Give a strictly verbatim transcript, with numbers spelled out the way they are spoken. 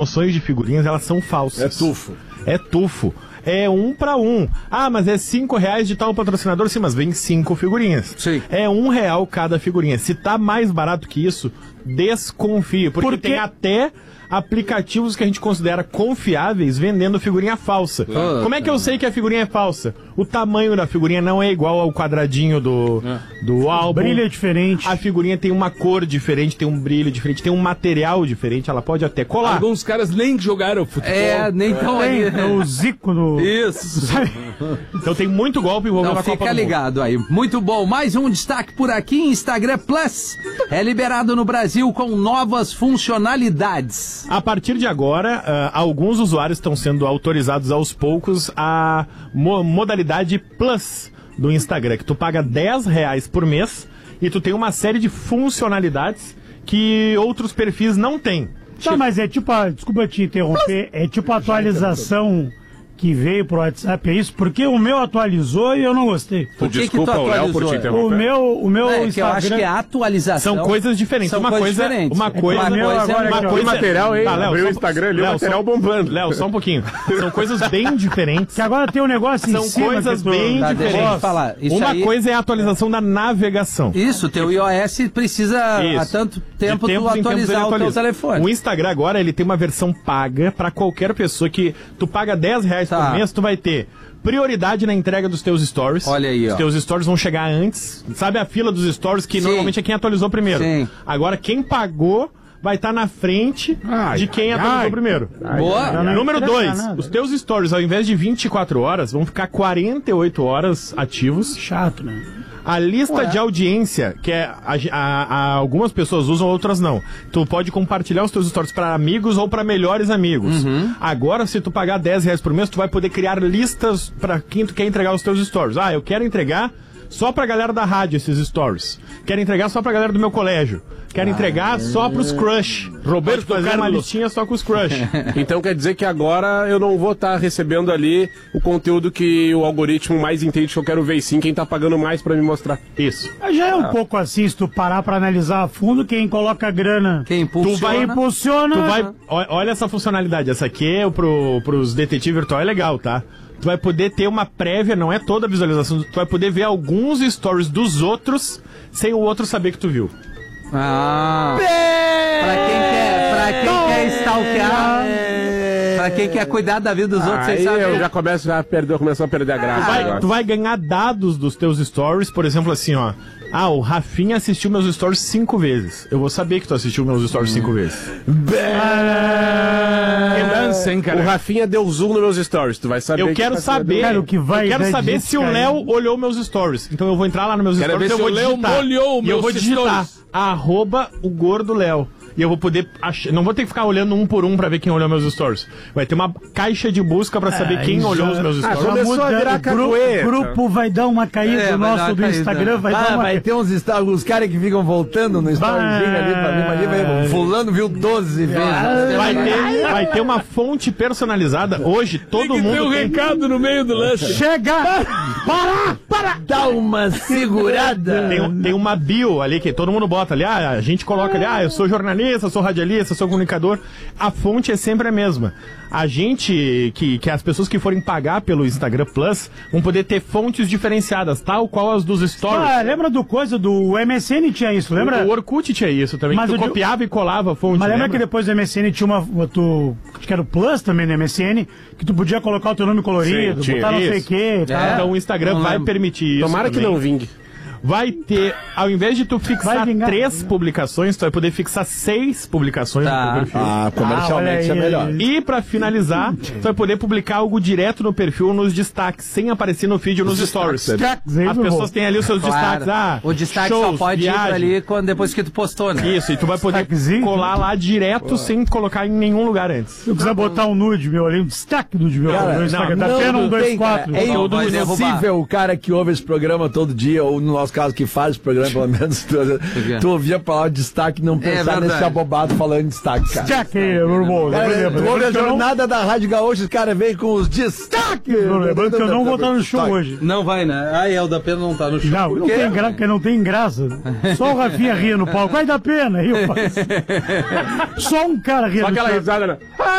promoções de figurinhas, elas são falsas. É tufo. É tufo. É um pra um. Ah, mas é cinco reais de tal patrocinador? Sim, mas vem cinco figurinhas. Sim. É um real cada figurinha. Se tá mais barato que isso, desconfie. Porque Porque... tem até aplicativos que a gente considera confiáveis vendendo figurinha falsa. Ah, Como é que eu sei que a figurinha é falsa? O tamanho da figurinha não é igual ao quadradinho do, do álbum. O brilho é diferente. A figurinha tem uma cor diferente, tem um brilho diferente, tem um material diferente, ela pode até colar. Alguns caras nem jogaram futebol. É, nem tão aí. É o Zico no... Isso. Então tem muito golpe envolvendo Então a Copa fica do Mundo. ligado aí. Muito bom. Mais um destaque por aqui. Instagram Plus é liberado no Brasil com novas funcionalidades. A partir de agora, uh, alguns usuários estão sendo autorizados aos poucos a mo modalidade Plus do Instagram, que tu paga dez reais por mês e tu tem uma série de funcionalidades que outros perfis não têm. Tá, mas é tipo, a, desculpa te interromper, é tipo a atualização que veio pro WhatsApp, é isso? Porque o meu atualizou e eu não gostei. Por que Desculpa que tu o Léo por te atualizou? interromper. O meu, o meu É, que eu Instagram... acho que a atualização... São coisas diferentes. São uma coisas coisa, diferentes. uma coisa, Uma meu coisa agora é aqui, uma ó. coisa material, hein? Tá, Léo, Abriu só- o Instagram ali, o Léo, material só- bombando. Léo, só um pouquinho. São coisas bem diferentes. Que agora tem um negócio em São cima coisas que tu- bem Tá, deixa eu diferentes. te falar. Isso Uma aí- coisa é a atualização da navegação. Isso, teu iOS precisa Isso. há tanto tempo De tempos tu em tempos ele atualizar o teu atualiza. telefone. O Instagram agora, ele tem uma versão paga pra qualquer pessoa que tu paga dez reais Tá. por mês, tu vai ter prioridade na entrega dos teus stories. Olha aí, ó. Os teus stories vão chegar antes. Sabe a fila dos stories que Sim. normalmente é quem atualizou primeiro? Sim. Agora, quem pagou vai estar na frente Ai, de quem ai, atualizou ai. primeiro. Boa. Não, não Número interessa dois, nada. os teus stories, ao invés de vinte e quatro horas, vão ficar quarenta e oito horas ativos. Chato, né? A lista de audiência, que é a, a- a- algumas pessoas usam, outras não. Tu pode compartilhar os teus stories para amigos ou para melhores amigos. Agora, se tu pagar dez reais por mês, tu vai poder criar listas para quem tu quer entregar os teus stories. Ah, eu quero entregar só pra galera da rádio esses stories. Quero entregar só pra galera do meu colégio. Quero entregar só pros crush. Roberto Pode fazer uma Carlos. listinha só com os crush. Então quer dizer que agora eu não vou estar recebendo ali o conteúdo que o algoritmo mais entende que eu quero ver, e sim quem tá pagando mais pra me mostrar. Isso. Mas já é um pouco assim, se tu parar pra analisar a fundo, quem coloca grana... Quem impulsiona... Tu vai impulsiona... Tu vai, ó- olha essa funcionalidade. Essa aqui é pro, pros detetives virtual, é legal, tá? Tu vai poder ter uma prévia, não é toda a visualização, tu vai poder ver alguns stories dos outros sem o outro saber que tu viu. Ah, pra quem quer, pra quem quer stalkear, pra quem quer cuidar da vida dos outros, Aí vocês sabem. eu já começo a perder, começar a perder a graça. Vai- agora. tu vai ganhar dados dos teus stories, por exemplo, assim, ó. Ah, o Rafinha assistiu meus stories cinco vezes. Eu vou saber que tu assistiu meus stories cinco vezes. O Rafinha deu zoom nos meus stories, tu vai saber. Eu que quero tá saber. Cara, o que vai eu quero dar saber disso, se o cara. Léo olhou meus stories. Então eu vou entrar lá nos meus Quero stories ver e eu se vou o Léo digitar. molhou E eu meus vou digitar stories. arroba o gordo Léo. E eu vou poder achar. Não vou ter que ficar olhando um por um pra ver quem olhou meus stories. Vai ter uma caixa de busca pra saber Ah, quem isso olhou já- os meus Ah, stories. já começou a virar o gru- capoeira. grupo vai dar uma caída, É, o vai dar nosso uma do caída. Instagram vai dar Ah, uma vai ter uns, esta- uns caras que ficam voltando no storyzinho ali pra mim, ali, vai, fulano viu doze vezes. Vai ter, vai ter uma fonte personalizada. Hoje, todo Tem que ter mundo um tem... recado no meio do lance. Chega! Para! Para! Dá uma segurada. Tem, um- tem uma bio ali que todo mundo bota ali. Ah, a gente coloca ali, ah, eu sou jornalista, sou radialista, sou comunicador. A fonte é sempre a mesma. A gente, que, que as pessoas que forem pagar pelo Instagram Plus vão poder ter fontes diferenciadas, tal qual as dos stories. Ah, lembra do coisa do M S N tinha isso, lembra? O Orkut tinha isso também, Mas que tu eu digo- copiava e colava a fonte. Mas lembra que depois do M S N tinha uma. Tu, acho que era o Plus também no M S N, que tu podia colocar o teu nome colorido, Sim, tinha botar não sei o isso. quê. Tá? É. Então o Instagram Não vai lembro. permitir isso. Tomara que também. não vingue. Vai ter, ao invés de tu fixar Vai vingar. três publicações, tu vai poder fixar seis publicações Tá. no teu perfil. Ah, comercialmente Ah, é olha aí. melhor. E pra finalizar, tu vai poder publicar algo direto no perfil, nos destaques, sem aparecer no feed ou nos stories. Destaques, aí, As meu pessoas irmão. têm ali os seus Claro. destaques. Ah, O destaque shows, só pode ir viagem. pra ali quando, depois que tu postou, né? Isso, e tu vai poder Destaquezinho. colar lá direto sem colocar em nenhum lugar antes. Se eu quiser botar um nude meu ali, um destaque do nude meu Cara, no Instagram, não, tá tendo não um, dois, tem, cara. quatro. É Não vai impossível o cara que ouve esse programa todo dia, ou no nosso caso que faz o programa pelo menos, tu, tu ouvia a palavra destaque e não pensar verdade. nesse abobado falando de destaque, cara. Destaque, meu irmão. Cara, Lembra- tu ouve a lembrando que eu não- jornada da Rádio Gaúcha, os caras vêm com os destaques. não, Lembrando que eu não vou estar no show hoje. Não vai, né? Ah, é, o da Pena não tá no show. Não, não tem, gra... porque não tem graça. Só o Rafinha ria no palco. Vai dar pena, rio. Só um cara ria Só no aquela palco. risada, né?